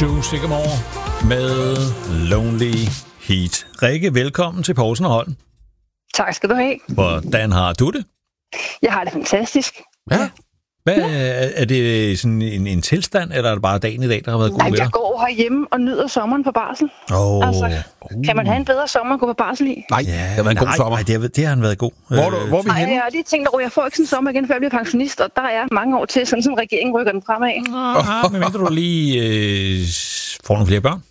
Stu Sigamore med Lonely Heat. Rikke, velkommen til Poulsen & Holm. Tak skal du have. Hvordan har du det? Jeg har det fantastisk. Ja. Hvad, er det sådan en tilstand, eller er det bare dagen i dag, der har været god ved dig? Jeg går herhjemme og nyder sommeren på barsel. Kan man have en bedre sommer at gå på barsel i? Nej, det har været en god sommer. Nej, det har han været god. Hvor er vi henne? Jeg har lige tænkt, at jeg får ikke sådan en sommer igen, før jeg bliver pensionist, og der er mange år til, sådan som regeringen rykker den fremad. Men mindre du lige får nogle flere børn?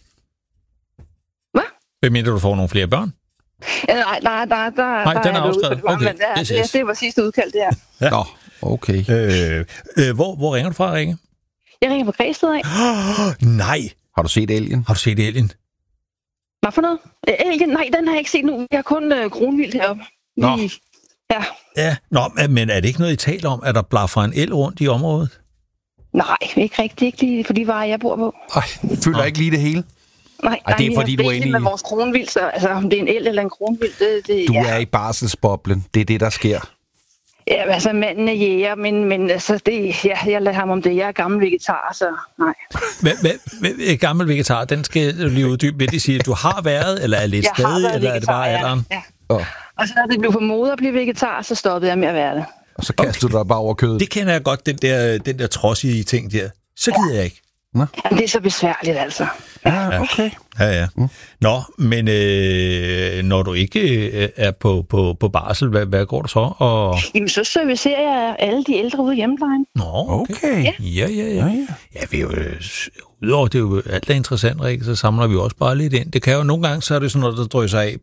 Hvad? Hvem mindre du får nogle flere børn? Nej, den er afskrevet. Okay, det var sidste udkald, det her. Ja. Nå, okay. Hvor ringer du fra, Rikke? Jeg ringer på Græsted af. Nej. Har du set Alien? Har du set Alien? Hvad for noget? Alien? Nej, den har jeg ikke set nu. Jeg har kun kronvildt heroppe. Nå. Ja. Ja, men er det ikke noget, I taler om, at der blaffer en el rundt i området? Nej, ikke rigtigt. Ikke lige for de varer, jeg bor på. Føler ikke lige det hele? Nej, det er fordi, du er inde i... med vores kronvild, så altså, om det er en el eller en kronvild, det Du er i barselsboblen. Det er det, der sker. Ja, altså manden er jæger, men altså, jeg lader ham om det. Jeg er gammel vegetar, så nej. Hvad gammel vegetar, den skal du lige uddybe. Vil det sige, at du har været, eller er lidt stadig, eller er det bare alderen? Ja. Og så når det blev for mode at blive vegetar, så stoppede jeg med at være det. Og så kaster du dig bare over kødet. Det kender jeg godt, den der trodsige ting der. Så gider jeg ikke. Jamen, det er så besværligt, altså. Ja, okay. Ja. Nå, men når du ikke er på barsel, hvad går du så? Jamen, så servicerer jeg alle de ældre ude i hjemmeplejen. Nå, okay. Ja. Ja, vi er jo, udover det er jo alt er interessant, Rikke, så samler vi også bare lidt ind. Det kan jo nogle gange, så er det sådan noget, der drøser af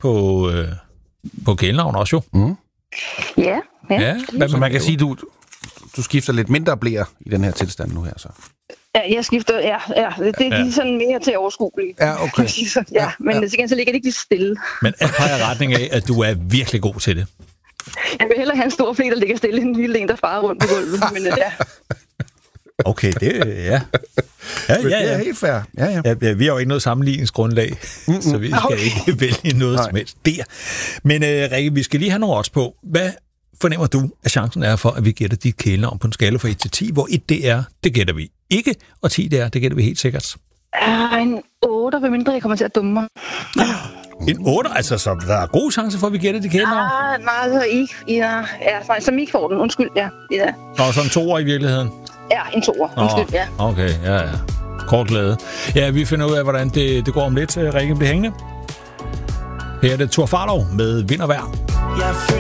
på kælenavn også jo. Mm. Ja. Så man kan sige, du skifter lidt mindre blære i den her tilstand nu her, så. Ja, jeg skifter, det er lige sådan mere til overskueligt. Ja, okay. Men til gengæld så ligger det ikke lige stille. Men alt peger retning af, at du er virkelig god til det. Jeg vil hellere have en stor flæ, der ligger stille, end en lille en, der farer rundt på gulvet. Men Okay, det Ja. Det er helt fair. Ja, vi har jo ikke noget sammenligningsgrundlag, så vi skal ikke vælge noget som helst der. Men Rikke, vi skal lige have nogle odds på. Hvad fornemmer du, at chancen er for, at vi gætter dit kælenavn på en skala fra 1 til 10, hvor 1 det er, det gætter vi ikke, og 10 det gætter vi helt sikkert. En 8, hvad mindre jeg kommer til at dumme mig. En 8? Altså, så der er gode chancer for, at vi gætter dit kælenavn? Nej, så ikke. Som ikke får den. Undskyld, ja. Nå, så en 2'er i virkeligheden? Ja, en 2'er. Undskyld, ja. Okay, ja. Kort glæde. Ja, vi finder ud af, hvordan det går om lidt. Rikke bliver hængende. Her er det Thor Farlov med Vind og Vejr.